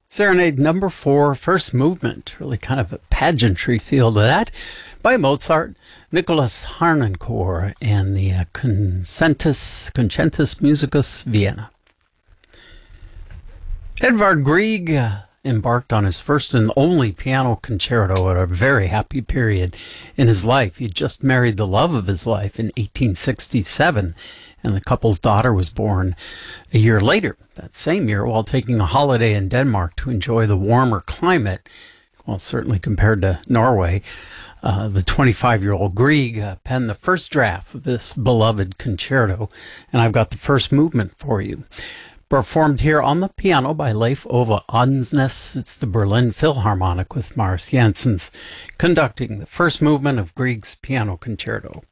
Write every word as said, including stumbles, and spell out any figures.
Serenade number four, first movement, really kind of a pageantry feel to that, by Mozart, Nicholas Harnoncourt, and the uh, Concentus, Concentus Musicus Vienna. Edvard Grieg uh, embarked on his first and only piano concerto at a very happy period in his life. He just married the love of his life in eighteen sixty-seven, and the couple's daughter was born a year later, that same year, while taking a holiday in Denmark to enjoy the warmer climate. Well, certainly compared to Norway. Uh, the twenty-five-year-old Grieg uh, penned the first draft of this beloved concerto, and I've got the first movement for you. Performed here on the piano by Leif Ove Andsnes. It's the Berlin Philharmonic with Marius Jansons conducting the first movement of Grieg's piano concerto.